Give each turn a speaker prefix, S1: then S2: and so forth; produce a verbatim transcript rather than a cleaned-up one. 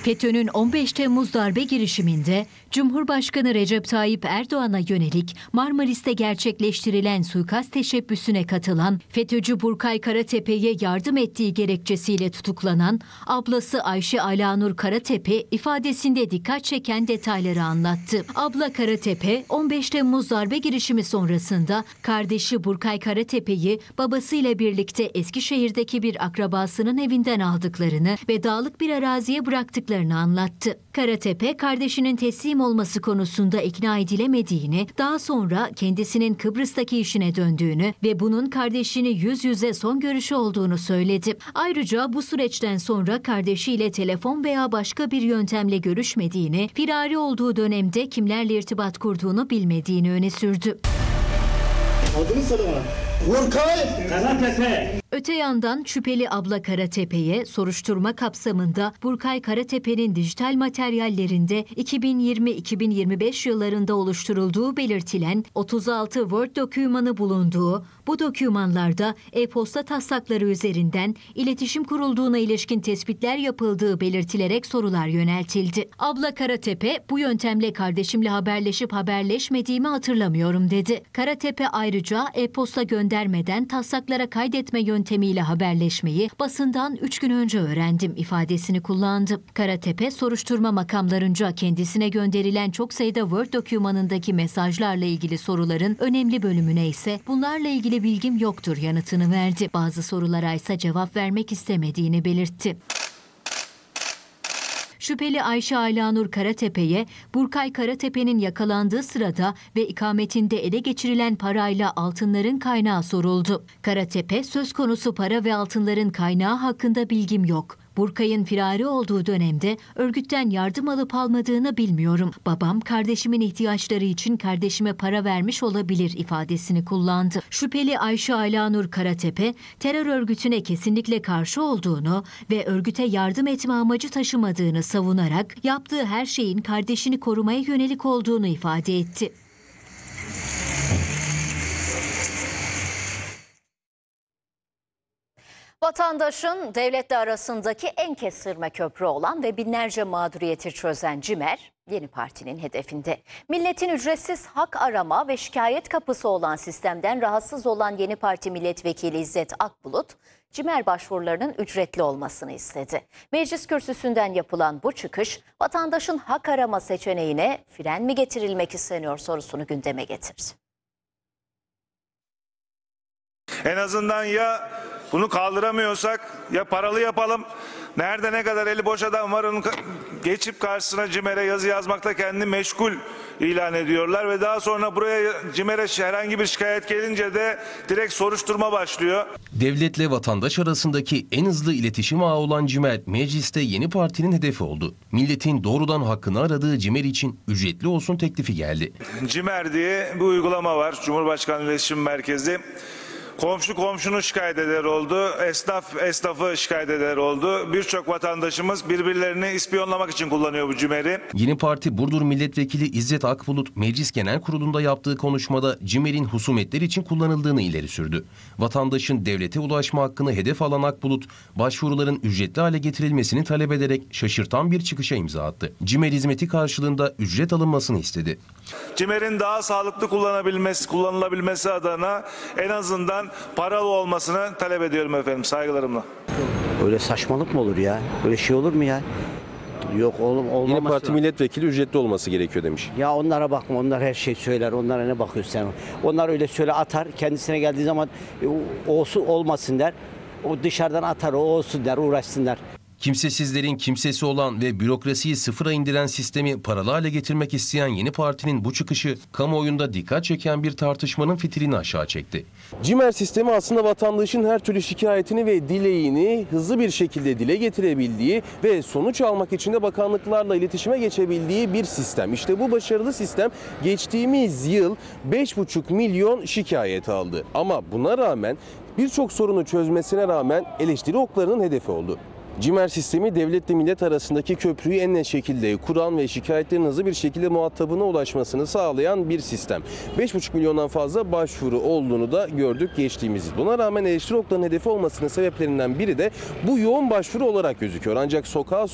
S1: FETÖ'nün on beş Temmuz darbe girişiminde Cumhurbaşkanı Recep Tayyip Erdoğan'a yönelik Marmaris'te gerçekleştirilen suikast teşebbüsüne katılan FETÖ'cü Burkay Karatepe'ye yardım ettiği gerekçesiyle tutuklanan ablası Ayşe Alanur Karatepe ifadesinde dikkat çeken detayları anlattı. Abla Karatepe, on beş Temmuz darbe girişimi sonrasında kardeşi Burkay Karatepe'yi babasıyla birlikte Eskişehir'deki bir akrabasının evinden aldıklarını ve dağlık bir araziye bıraktıklarını anlattı. Karatepe, kardeşinin teslim olması konusunda ikna edilemediğini, daha sonra kendisinin Kıbrıs'taki işine döndüğünü ve bunun kardeşini yüz yüze son görüşü olduğunu söyledi. Ayrıca bu süreçten sonra kardeşiyle telefon veya başka bir yöntemle görüşmediğini, firari olduğu dönemde kimlerle irtibat kurduğunu bilmediğini öne sürdü.
S2: Adını söyle bana. Burkay Karatepe.
S1: Öte yandan şüpheli abla Karatepe'ye soruşturma kapsamında Burkay Karatepe'nin dijital materyallerinde iki bin yirmi iki bin yirmi beş yıllarında oluşturulduğu belirtilen otuz altı Word dokümanı bulunduğu, bu dokümanlarda e-posta taslakları üzerinden iletişim kurulduğuna ilişkin tespitler yapıldığı belirtilerek sorular yöneltildi. Abla Karatepe, bu yöntemle kardeşimle haberleşip haberleşmediğimi hatırlamıyorum dedi. Karatepe ayrıca e-posta göndermeden taslaklara kaydetme yöntemiyle haberleşmeyi basından üç gün önce öğrendim ifadesini kullandı. Karatepe, soruşturma makamlarınca kendisine gönderilen çok sayıda Word dokümanındaki mesajlarla ilgili soruların önemli bölümüne ise bunlarla ilgili bilgim yoktur yanıtını verdi. Bazı sorulara ise cevap vermek istemediğini belirtti. Şüpheli Ayşe Alanur Karatepe'ye Burkay Karatepe'nin yakalandığı sırada ve ikametinde ele geçirilen parayla altınların kaynağı soruldu. Karatepe, söz konusu para ve altınların kaynağı hakkında bilgim yok. Burkay'ın firari olduğu dönemde örgütten yardım alıp almadığını bilmiyorum. Babam kardeşimin ihtiyaçları için kardeşime para vermiş olabilir ifadesini kullandı. Şüpheli Ayşe Alanur Karatepe, terör örgütüne kesinlikle karşı olduğunu ve örgüte yardım etme amacı taşımadığını savunarak yaptığı her şeyin kardeşini korumaya yönelik olduğunu ifade etti.
S3: Vatandaşın devletle arasındaki en kestirme köprü olan ve binlerce mağduriyeti çözen CİMER, yeni partinin hedefinde. Milletin ücretsiz hak arama ve şikayet kapısı olan sistemden rahatsız olan yeni parti milletvekili İzzet Akbulut, CİMER başvurularının ücretli olmasını istedi. Meclis kürsüsünden yapılan bu çıkış, vatandaşın hak arama seçeneğine fren mi getirilmek isteniyor sorusunu gündeme getirdi.
S4: En azından ya bunu kaldıramıyorsak ya paralı yapalım. Nerede ne kadar eli boş adam var onu geçip karşısına CİMER'e yazı yazmakta kendini meşgul ilan ediyorlar ve daha sonra buraya CİMER'e herhangi bir şikayet gelince de direkt soruşturma başlıyor.
S5: Devletle vatandaş arasındaki en hızlı iletişim ağı olan CİMER, mecliste yeni partinin hedefi oldu. Milletin doğrudan hakkını aradığı CİMER için ücretli olsun teklifi geldi.
S4: CİMER diye bir uygulama var, Cumhurbaşkanlığı İletişim Merkezi. Komşu komşunu şikayet eder oldu, esnaf esnafı şikayet eder oldu. Birçok vatandaşımız birbirlerini ispiyonlamak için kullanıyor bu CİMER'i.
S5: Yeni Parti Burdur Milletvekili İzzet Akbulut, Meclis Genel Kurulu'nda yaptığı konuşmada CİMER'in husumetler için kullanıldığını ileri sürdü. Vatandaşın devlete ulaşma hakkını hedef alan Akbulut, başvuruların ücretli hale getirilmesini talep ederek şaşırtan bir çıkışa imza attı. CİMER hizmeti karşılığında ücret alınmasını istedi.
S4: CİMER'in daha sağlıklı kullanabilmesi, kullanılabilmesi adına en azından paralı olmasını talep ediyorum efendim, saygılarımla.
S6: Öyle saçmalık mı olur ya? Öyle şey olur mu ya? Yok oğlum, olmaması.
S7: Yeni parti milletvekili ücretli olması gerekiyor demiş.
S6: Ya onlara bakma, onlar her şey söyler. Onlara ne bakıyorsun sen? Onlar öyle söyle atar, kendisine geldiği zaman olsun olmasın der. O dışarıdan atar, o olsun der, uğraşsın der.
S5: Kimsesizlerin kimsesi olan ve bürokrasiyi sıfıra indiren sistemi paralı hale getirmek isteyen yeni partinin bu çıkışı kamuoyunda dikkat çeken bir tartışmanın fitilini aşağı çekti.
S7: CİMER sistemi aslında vatandaşın her türlü şikayetini ve dileğini hızlı bir şekilde dile getirebildiği ve sonuç almak için de bakanlıklarla iletişime geçebildiği bir sistem. İşte bu başarılı sistem geçtiğimiz yıl beş buçuk milyon şikayet aldı. Ama buna rağmen birçok sorunu çözmesine rağmen eleştiri oklarının hedefi oldu. CİMER sistemi devletle millet arasındaki köprüyü en net şekilde kuran ve şikayetlerin hızlı bir şekilde muhatabına ulaşmasını sağlayan bir sistem. beş buçuk milyondan fazla başvuru olduğunu da gördük geçtiğimiz yıl. Buna rağmen eleştiri oklarının hedefi olmasının sebeplerinden biri de bu yoğun başvuru olarak gözüküyor. Ancak sokağa